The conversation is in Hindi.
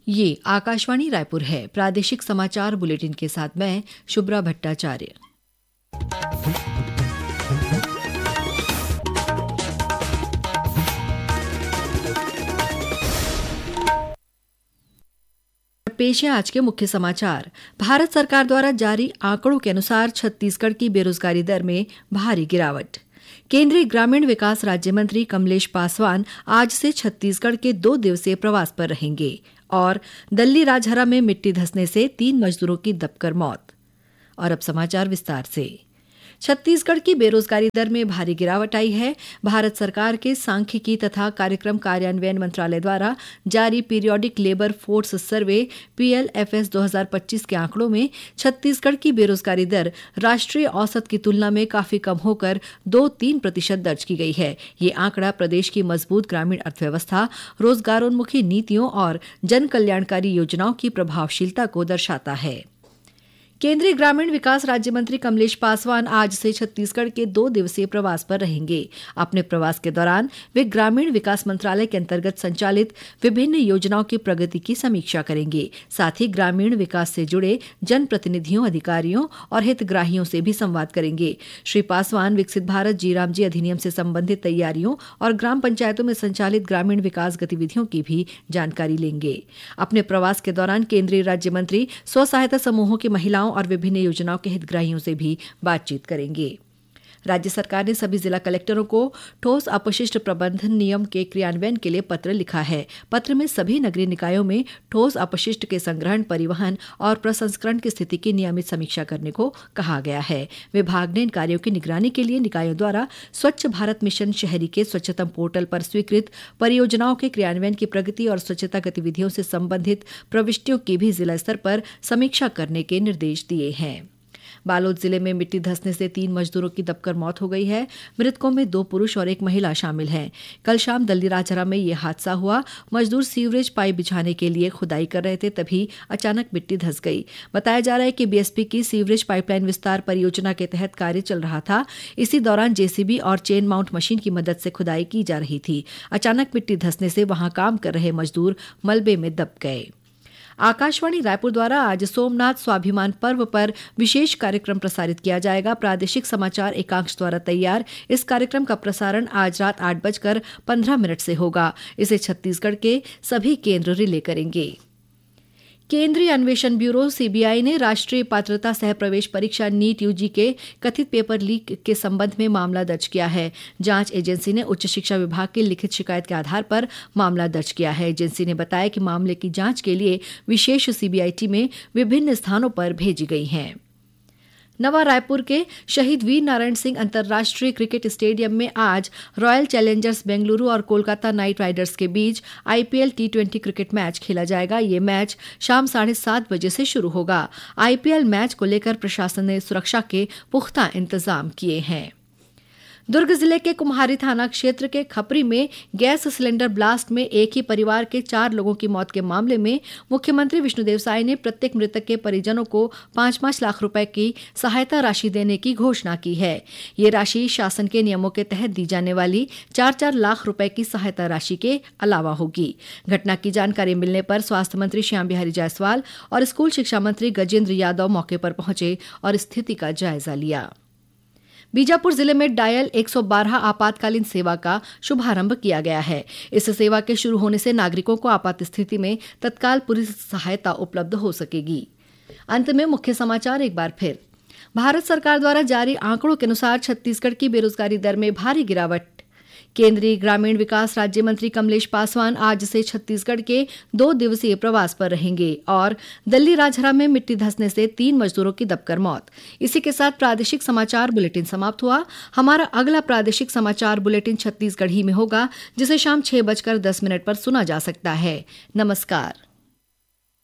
ये आकाशवाणी रायपुर है। प्रादेशिक समाचार बुलेटिन के साथ मैं शुभ्रा भट्टाचार्य। पेश है आज के मुख्य समाचार। भारत सरकार द्वारा जारी आंकड़ों के अनुसार छत्तीसगढ़ की बेरोजगारी दर में भारी गिरावट। केंद्रीय ग्रामीण विकास राज्य मंत्री कमलेश पासवान आज से छत्तीसगढ़ के 2 दिवसीय प्रवास पर रहेंगे और दल्ली राजहरा में मिट्टी धंसने से 3 मजदूरों की दबकर मौत। और अब समाचार विस्तार से। छत्तीसगढ़ की बेरोजगारी दर में भारी गिरावट आई है। भारत सरकार के सांख्यिकी तथा कार्यक्रम कार्यान्वयन मंत्रालय द्वारा जारी periodic labour force survey PLFS 2025 के आंकड़ों में छत्तीसगढ़ की बेरोजगारी दर राष्ट्रीय औसत की तुलना में काफी कम होकर 2-3% दर्ज की गई है। ये आंकड़ा प्रदेश की मजबूत ग्रामीण अर्थव्यवस्था, रोजगारोन्मुखी नीतियों और जन कल्याणकारी योजनाओं की प्रभावशीलता को दर्शाता है। केंद्रीय ग्रामीण विकास राज्य मंत्री कमलेश पासवान आज से छत्तीसगढ़ के 2 दिवसीय प्रवास पर रहेंगे। अपने प्रवास के दौरान वे ग्रामीण विकास मंत्रालय के अंतर्गत संचालित विभिन्न योजनाओं की प्रगति की समीक्षा करेंगे। साथ ही ग्रामीण विकास से जुड़े जनप्रतिनिधियों, अधिकारियों और हितग्राहियों से भी संवाद करेंगे। श्री पासवान विकसित भारत जी-राम जी अधिनियम से संबंधित तैयारियों और ग्राम पंचायतों में संचालित ग्रामीण विकास गतिविधियों की भी जानकारी लेंगे। अपने प्रवास के दौरान केंद्रीय राज्य मंत्री स्व सहायता समूहों की महिलाओं और विभिन्न योजनाओं के हितग्राहियों से भी बातचीत करेंगे। राज्य सरकार ने सभी जिला कलेक्टरों को ठोस अपशिष्ट प्रबंधन नियम के क्रियान्वयन के लिए पत्र लिखा है। पत्र में सभी नगरीय निकायों में ठोस अपशिष्ट के संग्रहण, परिवहन और प्रसंस्करण की स्थिति की नियमित समीक्षा करने को कहा गया है। विभाग ने इन कार्यों की निगरानी के लिए निकायों द्वारा स्वच्छ भारत मिशन शहरी के स्वच्छतम पोर्टल पर स्वीकृत परियोजनाओं के क्रियान्वयन की प्रगति और स्वच्छता गतिविधियों से संबंधित प्रविष्टियों की भी जिला स्तर पर समीक्षा करने के निर्देश दिए हैं। बालोद जिले में मिट्टी धंसने से 3 मजदूरों की दबकर मौत हो गई है। मृतकों में 2 पुरुष और 1 महिला शामिल हैं। कल शाम दल्ली राजहरा में यह हादसा हुआ। मजदूर सीवरेज पाइप बिछाने के लिए खुदाई कर रहे थे, तभी अचानक मिट्टी धंस गई। बताया जा रहा है कि BSP की सीवरेज पाइपलाइन विस्तार परियोजना के तहत कार्य चल रहा था। इसी दौरान JCB और चेन माउंट मशीन की मदद से खुदाई की जा रही थी। अचानक मिट्टी धंसने से वहां काम कर रहे मजदूर मलबे में दब गए। आकाशवाणी रायपुर द्वारा आज सोमनाथ स्वाभिमान पर्व पर विशेष कार्यक्रम प्रसारित किया जाएगा। प्रादेशिक समाचार एकांश द्वारा तैयार इस कार्यक्रम का प्रसारण आज रात 8:15 से होगा। इसे छत्तीसगढ़ के सभी केंद्र रिले करेंगे। केंद्रीय अन्वेषण ब्यूरो CBI ने राष्ट्रीय पात्रता सह प्रवेश परीक्षा नीट UG के कथित पेपर लीक के संबंध में मामला दर्ज किया है। जांच एजेंसी ने उच्च शिक्षा विभाग की लिखित शिकायत के आधार पर मामला दर्ज किया है। एजेंसी ने बताया कि मामले की जांच के लिए विशेष CBI टीमें विभिन्न स्थानों पर भेजी गई हैं। नवा रायपुर के शहीद वीर नारायण सिंह अंतर्राष्ट्रीय क्रिकेट स्टेडियम में आज रॉयल चैलेंजर्स बेंगलुरु और कोलकाता नाइट राइडर्स के बीच IPL T20 क्रिकेट मैच खेला जाएगा। ये मैच शाम 7:30 बजे से शुरू होगा। IPL मैच को लेकर प्रशासन ने सुरक्षा के पुख्ता इंतजाम किए हैं। दुर्ग जिले के कुम्हारी थाना क्षेत्र के खपरी में गैस सिलेंडर ब्लास्ट में एक ही परिवार के 4 लोगों की मौत के मामले में मुख्यमंत्री विष्णुदेव साय ने प्रत्येक मृतक के परिजनों को 5-5 लाख रुपए की सहायता राशि देने की घोषणा की है। ये राशि शासन के नियमों के तहत दी जाने वाली 4-4 लाख रुपए की सहायता राशि के अलावा होगी। घटना की जानकारी मिलने पर स्वास्थ्य मंत्री श्याम बिहारी जायसवाल और स्कूल शिक्षा मंत्री गजेंद्र यादव मौके पर पहुंचे और स्थिति का जायजा लिया। बीजापुर जिले में डायल 112 आपातकालीन सेवा का शुभारंभ किया गया है। इस सेवा के शुरू होने से नागरिकों को आपात स्थिति में तत्काल पुलिस सहायता उपलब्ध हो सकेगी। अंत में मुख्य समाचार एक बार फिर। भारत सरकार द्वारा जारी आंकड़ों के अनुसार छत्तीसगढ़ की बेरोजगारी दर में भारी गिरावट। केंद्रीय ग्रामीण विकास राज्य मंत्री कमलेश पासवान आज से छत्तीसगढ़ के 2 दिवसीय प्रवास पर रहेंगे और दल्ली राजहरा में मिट्टी धंसने से 3 मजदूरों की दबकर मौत। इसी के साथ प्रादेशिक समाचार बुलेटिन समाप्त हुआ। हमारा अगला प्रादेशिक समाचार बुलेटिन छत्तीसगढ़ी में होगा, जिसे शाम 6:10 पर सुना जा सकता है। नमस्कार।